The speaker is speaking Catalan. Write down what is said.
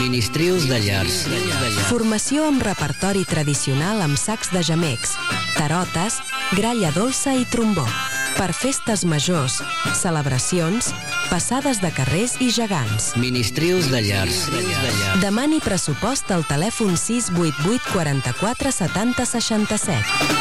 Ministrius de llars. Formació amb repertori tradicional amb sacs de gemecs, tarotes, gralla dolça i trombó. Per festes majors, celebracions, passades de carrers i gegants. Ministrius de llars. Demani pressupost al telèfon 688 44 70 67.